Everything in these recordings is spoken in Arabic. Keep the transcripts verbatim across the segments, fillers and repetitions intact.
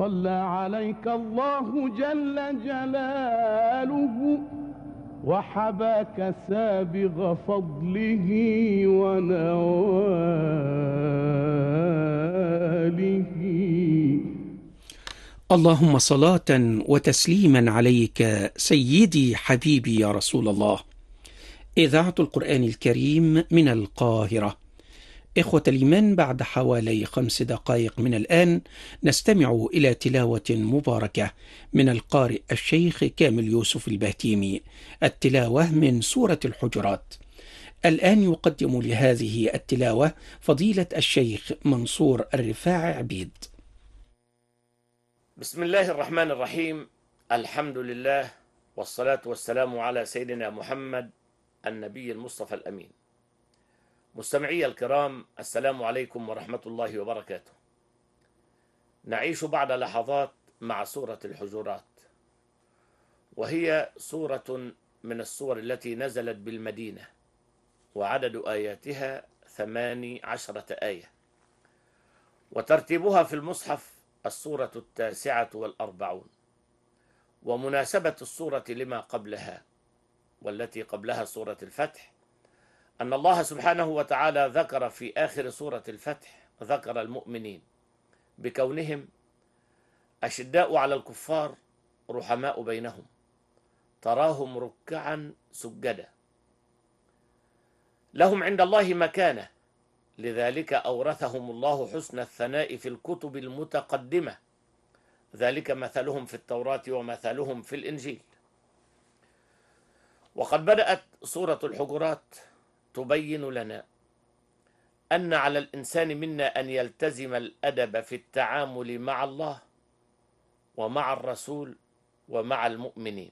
صلى عليك الله جل جلاله وحباك سابغ فضله ونواله. اللهم صلاة وتسليما عليك سيدي حبيبي يا رسول الله. إذاعة القرآن الكريم من القاهرة. إخوة الإيمان، بعد حوالي خمس دقائق من الآن نستمع إلى تلاوة مباركة من القارئ الشيخ كامل يوسف البهتيمي، التلاوة من سورة الحجرات. الآن يقدم لهذه التلاوة فضيلة الشيخ منصور الرفاعي عبيد. بسم الله الرحمن الرحيم. الحمد لله والصلاة والسلام على سيدنا محمد النبي المصطفى الأمين. مستمعي الكرام، السلام عليكم ورحمة الله وبركاته. نعيش بعد لحظات مع سورة الحجرات، وهي سورة من السور التي نزلت بالمدينة، وعدد آياتها ثماني عشرة آية، وترتيبها في المصحف السورة التاسعة والأربعون. ومناسبة السورة لما قبلها والتي قبلها سورة الفتح أن الله سبحانه وتعالى ذكر في آخر سورة الفتح ذكر المؤمنين بكونهم أشداء على الكفار رحماء بينهم، تراهم ركعا سجدا، لهم عند الله مكانة، لذلك أورثهم الله حسن الثناء في الكتب المتقدمة، ذلك مثلهم في التوراة ومثلهم في الإنجيل. وقد بدأت سورة الحجرات تبين لنا أن على الإنسان منا أن يلتزم الأدب في التعامل مع الله ومع الرسول ومع المؤمنين.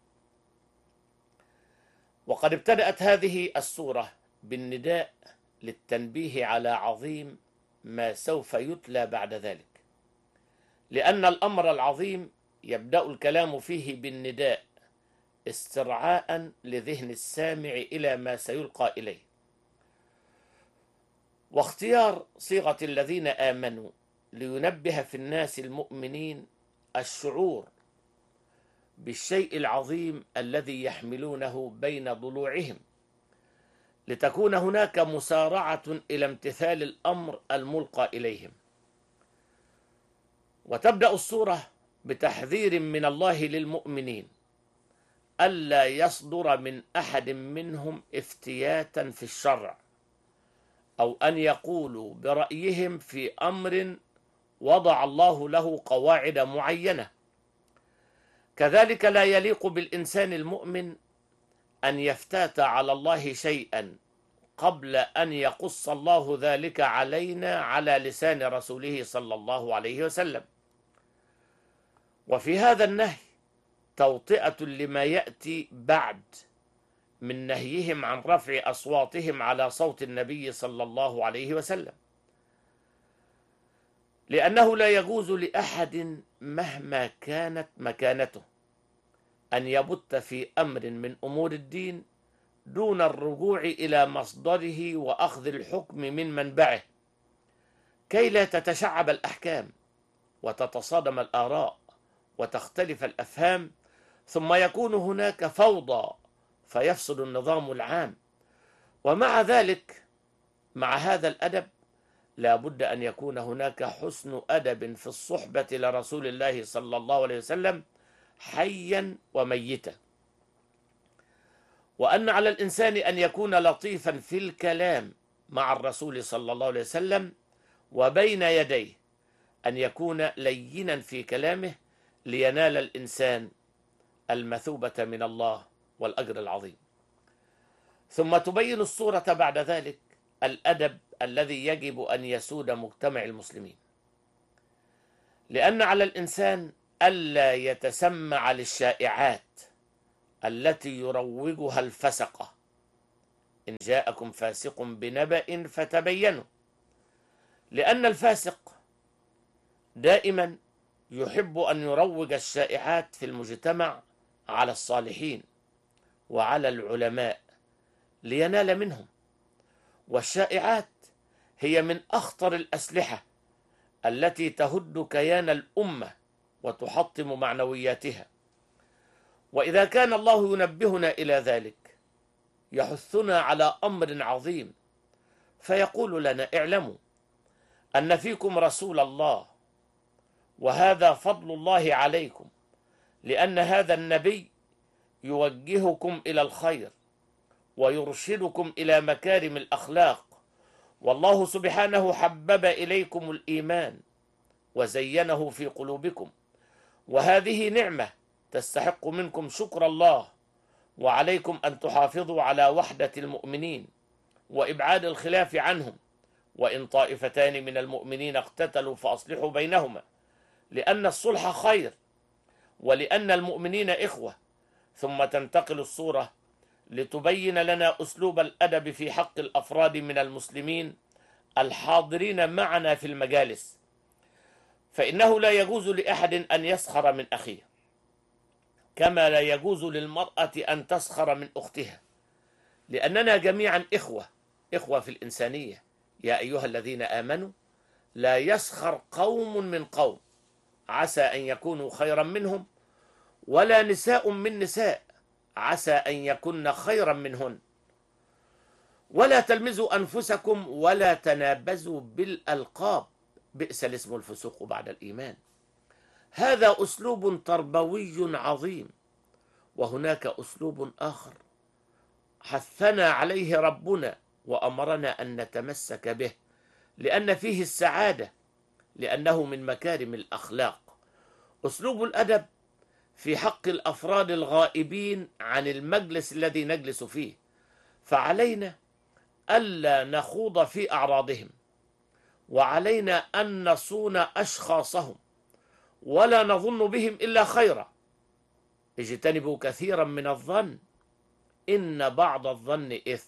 وقد ابتدأت هذه السورة بالنداء للتنبيه على عظيم ما سوف يتلى بعد ذلك، لأن الأمر العظيم يبدأ الكلام فيه بالنداء استرعاء لذهن السامع إلى ما سيلقى إليه. واختيار صيغة الذين آمنوا لينبه في الناس المؤمنين الشعور بالشيء العظيم الذي يحملونه بين ضلوعهم، لتكون هناك مسارعة إلى امتثال الأمر الملقى إليهم. وتبدأ السورة بتحذير من الله للمؤمنين ألا يصدر من أحد منهم افتياتا في الشرع، أو أن يقولوا برأيهم في أمر وضع الله له قواعد معينة. كذلك لا يليق بالإنسان المؤمن أن يفتات على الله شيئا قبل أن يقص الله ذلك علينا على لسان رسوله صلى الله عليه وسلم. وفي هذا النهي توطئة لما يأتي بعد من نهيهم عن رفع أصواتهم على صوت النبي صلى الله عليه وسلم، لأنه لا يجوز لأحد مهما كانت مكانته أن يبت في أمر من أمور الدين دون الرجوع إلى مصدره وأخذ الحكم من منبعه، كي لا تتشعب الأحكام وتتصادم الآراء وتختلف الأفهام، ثم يكون هناك فوضى فيفسد النظام العام. ومع ذلك، مع هذا الأدب لا بد أن يكون هناك حسن أدب في الصحبة لرسول الله صلى الله عليه وسلم حيا وميتا، وأن على الإنسان أن يكون لطيفا في الكلام مع الرسول صلى الله عليه وسلم، وبين يديه أن يكون لينا في كلامه لينال الإنسان المثوبة من الله والأجر العظيم. ثم تبين الصورة بعد ذلك الأدب الذي يجب أن يسود مجتمع المسلمين، لأن على الإنسان ألا يتسمع للشائعات التي يروجها الفسقة. إن جاءكم فاسق بنبأ فتبينوا، لأن الفاسق دائما يحب أن يروج الشائعات في المجتمع على الصالحين وعلى العلماء لينال منهم. والشائعات هي من أخطر الأسلحة التي تهد كيان الأمة وتحطم معنوياتها. وإذا كان الله ينبهنا إلى ذلك يحثنا على أمر عظيم، فيقول لنا: اعلموا أن فيكم رسول الله، وهذا فضل الله عليكم، لأن هذا النبي يوجهكم إلى الخير ويرشدكم إلى مكارم الأخلاق، والله سبحانه حبب إليكم الإيمان وزينه في قلوبكم، وهذه نعمة تستحق منكم شكر الله، وعليكم أن تحافظوا على وحدة المؤمنين وإبعاد الخلاف عنهم، وإن طائفتان من المؤمنين اقتتلوا فأصلحوا بينهما، لأن الصلح خير، ولأن المؤمنين إخوة. ثم تنتقل السورة لتبين لنا أسلوب الأدب في حق الأفراد من المسلمين الحاضرين معنا في المجالس، فإنه لا يجوز لأحد أن يسخر من أخيه، كما لا يجوز للمرأة أن تسخر من أختها، لأننا جميعا إخوة إخوة في الإنسانية. يا أيها الذين آمنوا لا يسخر قوم من قوم عسى أن يكونوا خيرا منهم، ولا نساء من نساء عسى أن يكن خيرا منهن، ولا تلمزوا أنفسكم ولا تنابزوا بالألقاب، بئس الاسم الفسوق بعد الإيمان. هذا أسلوب تربوي عظيم. وهناك أسلوب آخر حثنا عليه ربنا وأمرنا أن نتمسك به، لأن فيه السعادة، لأنه من مكارم الأخلاق. أسلوب الأدب في حق الأفراد الغائبين عن المجلس الذي نجلس فيه، فعلينا ألا نخوض في أعراضهم، وعلينا أن نصون أشخاصهم، ولا نظن بهم إلا خيرا. اجتنبوا كثيرا من الظن إن بعض الظن إثم.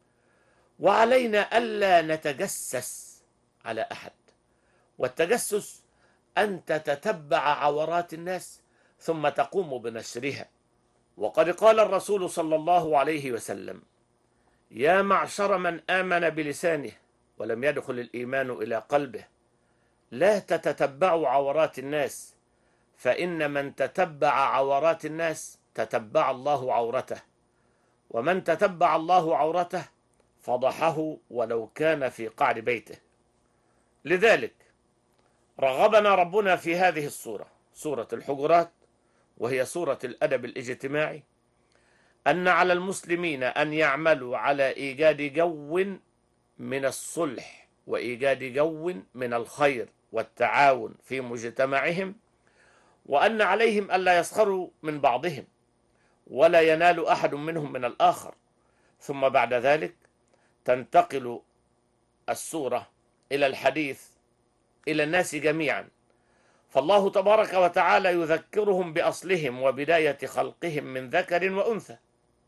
وعلينا ألا نتجسس على أحد، والتجسس أن تتتبع عورات الناس ثم تقوم بنشرها. وقد قال الرسول صلى الله عليه وسلم: يا معشر من آمن بلسانه ولم يدخل الإيمان إلى قلبه، لا تتتبعوا عورات الناس، فإن من تتبع عورات الناس تتبع الله عورته، ومن تتبع الله عورته فضحه ولو كان في قعر بيته. لذلك رغبنا ربنا في هذه السورة، سورة الحجرات، وهي سورة الأدب الاجتماعي، أن على المسلمين أن يعملوا على إيجاد جو من الصلح وإيجاد جو من الخير والتعاون في مجتمعهم، وأن عليهم ألا يسخروا من بعضهم ولا ينال أحد منهم من الآخر. ثم بعد ذلك تنتقل السورة إلى الحديث إلى الناس جميعا، فالله تبارك وتعالى يذكرهم بأصلهم وبداية خلقهم من ذكر وأنثى،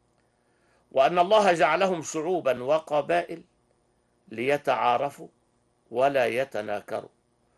وأن الله جعلهم شعوبا وقبائل ليتعارفوا ولا يتناكروا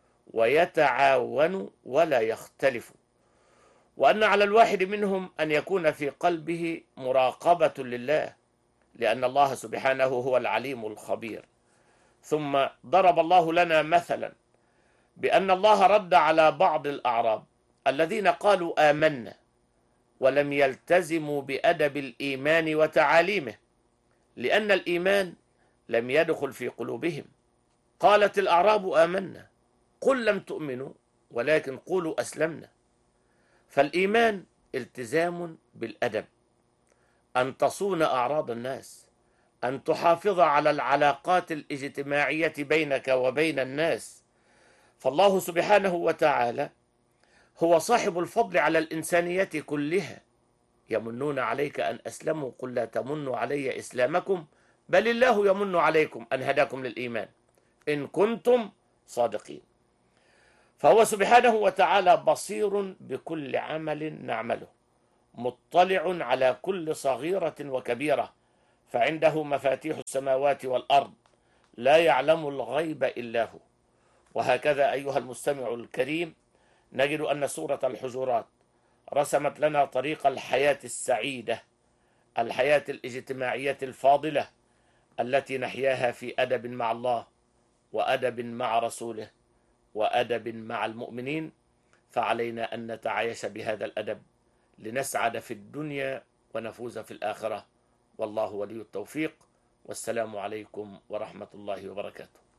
ويتعاونوا ولا يختلفوا، وأن على الواحد منهم أن يكون في قلبه مراقبة لله، لأن الله سبحانه هو العليم الخبير. ثم ضرب الله لنا مثلا بأن الله رد على بعض الأعراب الذين قالوا آمنا ولم يلتزموا بأدب الإيمان وتعاليمه، لأن الإيمان لم يدخل في قلوبهم. قالت الأعراب آمنا قل لم تؤمنوا ولكن قولوا أسلمنا. فالإيمان التزام بالأدب، أن تصون أعراض الناس، أن تحافظ على العلاقات الاجتماعية بينك وبين الناس. فالله سبحانه وتعالى هو صاحب الفضل على الإنسانية كلها. يمنون عليك أن أسلموا قل لا تمنوا علي إسلامكم بل الله يمن عليكم أن هداكم للإيمان إن كنتم صادقين. فهو سبحانه وتعالى بصير بكل عمل نعمله، مطلع على كل صغيرة وكبيرة، فعنده مفاتيح السماوات والأرض، لا يعلم الغيب إلا هو. وهكذا أيها المستمع الكريم نجد أن سورة الحجرات رسمت لنا طريق الحياة السعيدة، الحياة الاجتماعية الفاضلة التي نحياها في أدب مع الله وأدب مع رسوله وأدب مع المؤمنين. فعلينا أن نتعايش بهذا الأدب لنسعد في الدنيا ونفوز في الآخرة. والله ولي التوفيق، والسلام عليكم ورحمة الله وبركاته.